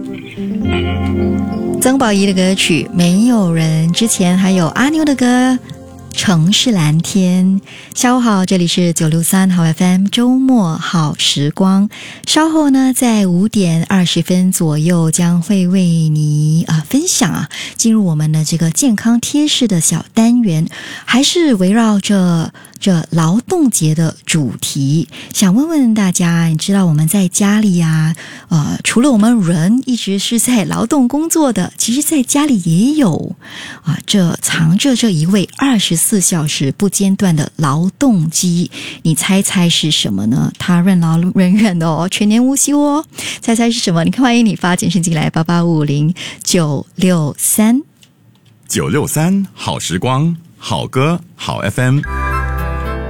曾宝仪的歌曲没有人，之前还有阿妞的歌城市蓝天。下午好，这里是963好 FM 周末好时光。稍后呢，在5点20分左右将会为你分享进入我们的这个健康贴士的小单元，还是围绕着这劳动节的主题。想问问大家，你知道我们在家里除了我们人一直是在劳动工作的，其实在家里也有这藏着这一位24小时不间断的劳动机，你猜猜是什么呢？他任劳任怨的全年无休猜猜是什么？你看，欢迎你发简讯进来，8850963 963好时光，好歌好 FM。